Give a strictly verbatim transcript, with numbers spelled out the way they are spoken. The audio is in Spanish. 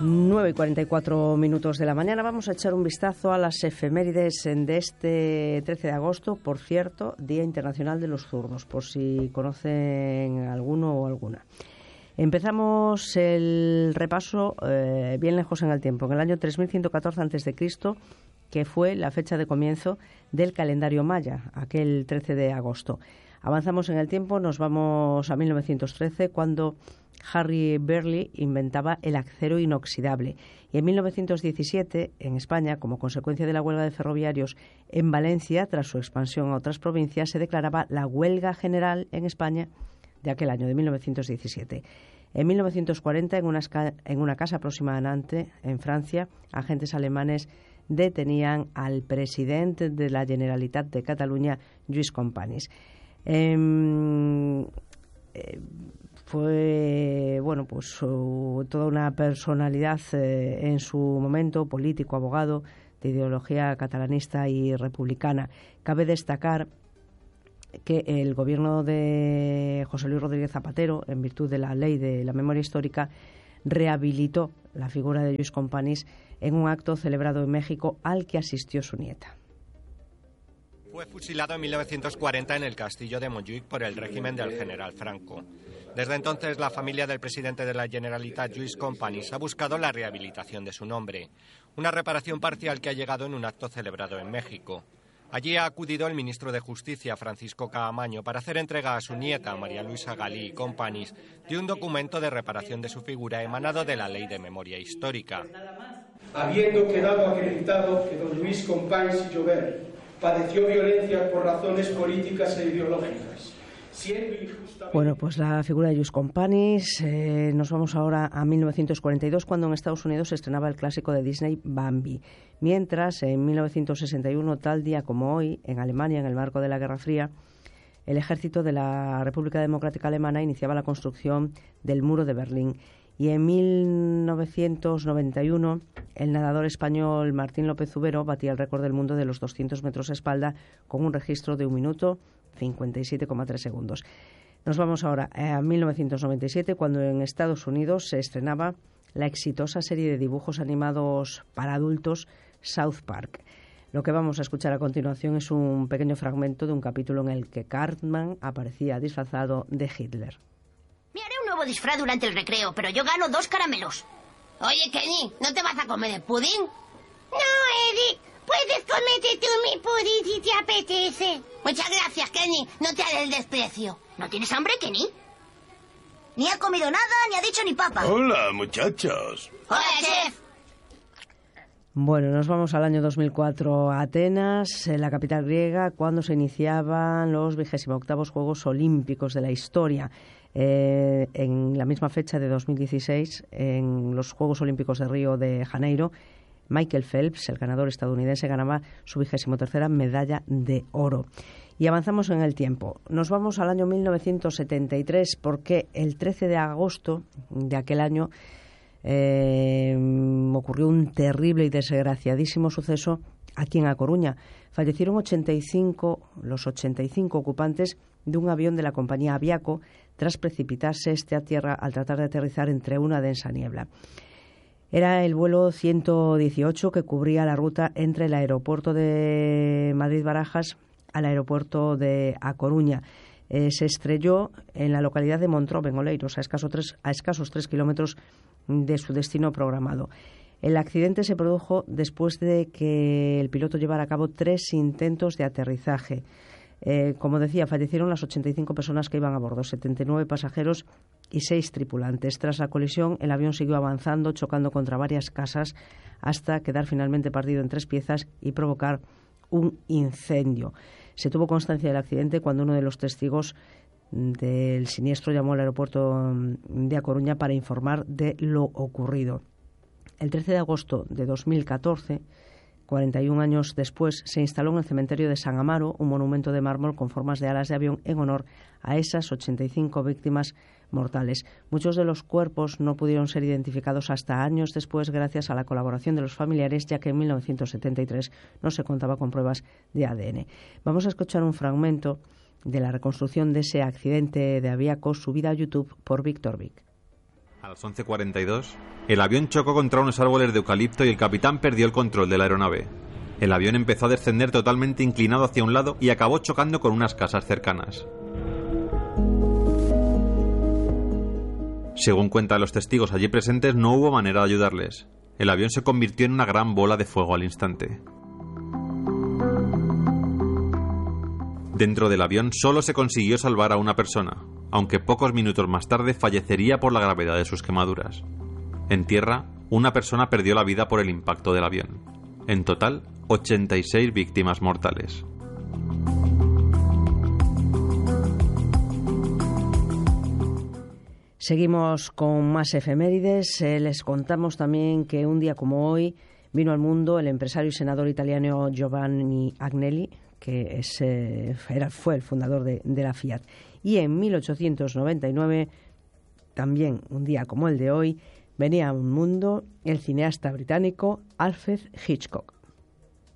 nueve y cuarenta y cuatro minutos de la mañana. Vamos a echar un vistazo a las efemérides de este trece de agosto, por cierto, Día Internacional de los Zurdos, por si conocen alguno o alguna. Empezamos el repaso eh, bien lejos en el tiempo, en el año tres mil ciento catorce antes de Cristo, que fue la fecha de comienzo del calendario maya, aquel trece de agosto. Avanzamos en el tiempo, nos vamos a mil novecientos trece, cuando Harry Burley inventaba el acero inoxidable. Y en mil novecientos diecisiete, en España, como consecuencia de la huelga de ferroviarios en Valencia, tras su expansión a otras provincias, se declaraba la huelga general en España de aquel año, de mil novecientos diecisiete. En mil novecientos cuarenta, en una, en una casa próxima a Nantes, en Francia, agentes alemanes detenían al presidente de la Generalitat de Cataluña, Lluís Companys. Eh, eh, fue bueno pues uh, toda una personalidad eh, en su momento, político, abogado, de ideología catalanista y republicana. Cabe destacar que el gobierno de José Luis Rodríguez Zapatero, en virtud de la ley de la memoria histórica, rehabilitó la figura de Lluís Companys en un acto celebrado en México al que asistió su nieta. Fue fusilado en mil novecientos cuarenta en el castillo de Montjuïc por el régimen del general Franco. Desde entonces, la familia del presidente de la Generalitat, Lluís Companys, ha buscado la rehabilitación de su nombre, una reparación parcial que ha llegado en un acto celebrado en México. Allí ha acudido el ministro de Justicia, Francisco Caamaño, para hacer entrega a su nieta, María Luisa Galí Companys, de un documento de reparación de su figura emanado de la Ley de Memoria Histórica. Habiendo quedado acreditado que don Lluís Companys i Jovert padeció violencia por razones políticas e ideológicas. Bueno, pues la figura de Lluís Companys. Eh, nos vamos ahora a mil novecientos cuarenta y dos, cuando en Estados Unidos se estrenaba el clásico de Disney, Bambi. Mientras, en mil novecientos sesenta y uno, tal día como hoy, en Alemania, en el marco de la Guerra Fría, el ejército de la República Democrática Alemana iniciaba la construcción del Muro de Berlín. Y en mil novecientos noventa y uno, el nadador español Martín López Zubero batía el récord del mundo de los doscientos metros a espalda con un registro de un minuto cincuenta y siete coma tres segundos. Nos vamos ahora a mil novecientos noventa y siete, cuando en Estados Unidos se estrenaba la exitosa serie de dibujos animados para adultos South Park. Lo que vamos a escuchar a continuación es un pequeño fragmento de un capítulo en el que Cartman aparecía disfrazado de Hitler. Me haré un nuevo disfraz durante el recreo, pero yo gano dos caramelos. Oye, Kenny, ¿no te vas a comer el pudín? No, Eric. Puedes comerte tú mi pudín si te apetece. Muchas gracias, Kenny. No te haré el desprecio. ¿No tienes hambre, Kenny? Ni ha comido nada, ni ha dicho ni papa. Hola, muchachos. Hola, chef. Bueno, nos vamos al año dos mil cuatro a Atenas, en la capital griega, cuando se iniciaban los vigésimo octavos Juegos Olímpicos de la historia. Eh, en la misma fecha de dos mil dieciséis, en los Juegos Olímpicos de Río de Janeiro, Michael Phelps, el ganador estadounidense, ganaba su vigésimo tercera medalla de oro. Y avanzamos en el tiempo. Nos vamos al año mil novecientos setenta y tres, porque el trece de agosto de aquel año eh, ocurrió un terrible y desgraciadísimo suceso aquí en A Coruña. Fallecieron ochenta y cinco, los ochenta y cinco ocupantes de un avión de la compañía Aviaco tras precipitarse este a tierra al tratar de aterrizar entre una densa niebla. Era el vuelo ciento dieciocho que cubría la ruta entre el aeropuerto de Madrid-Barajas al aeropuerto de A Coruña. Eh, se estrelló en la localidad de Montrobe, en Oleiros, a escasos tres, a escasos tres kilómetros de su destino programado. El accidente se produjo después de que el piloto llevara a cabo tres intentos de aterrizaje. Eh, como decía, fallecieron las ochenta y cinco personas que iban a bordo, setenta y nueve pasajeros y seis tripulantes. Tras la colisión, el avión siguió avanzando, chocando contra varias casas, hasta quedar finalmente partido en tres piezas y provocar un incendio. Se tuvo constancia del accidente cuando uno de los testigos del siniestro llamó al aeropuerto de A Coruña para informar de lo ocurrido. El trece de agosto de dos mil catorce, cuarenta y un años después, se instaló en el cementerio de San Amaro un monumento de mármol con formas de alas de avión en honor a esas ochenta y cinco víctimas mortales. Muchos de los cuerpos no pudieron ser identificados hasta años después gracias a la colaboración de los familiares, ya que en mil novecientos setenta y tres no se contaba con pruebas de A D N. Vamos a escuchar un fragmento de la reconstrucción de ese accidente de Aviaco subida a YouTube por Víctor Vic. A las once cuarenta y dos, el avión chocó contra unos árboles de eucalipto y el capitán perdió el control de la aeronave. El avión empezó a descender totalmente inclinado hacia un lado y acabó chocando con unas casas cercanas. Según cuentan los testigos allí presentes, no hubo manera de ayudarles. El avión se convirtió en una gran bola de fuego al instante. Dentro del avión solo se consiguió salvar a una persona, aunque pocos minutos más tarde fallecería por la gravedad de sus quemaduras. En tierra, una persona perdió la vida por el impacto del avión. En total, ochenta y seis víctimas mortales. Seguimos con más efemérides. Eh, les contamos también que un día como hoy vino al mundo el empresario y senador italiano Giovanni Agnelli, que es, eh, era, fue el fundador de, de la Fiat. Y en mil ochocientos noventa y nueve, también un día como el de hoy, venía al mundo el cineasta británico Alfred Hitchcock.